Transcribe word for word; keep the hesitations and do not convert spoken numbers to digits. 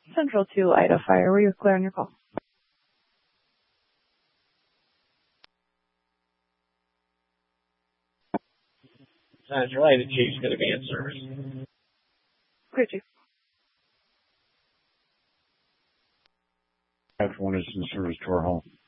Central to Ida Fire. Were you clear on your call? Central, Ida Chief's going to be in service. Clear, Chief. F one is in service to our home.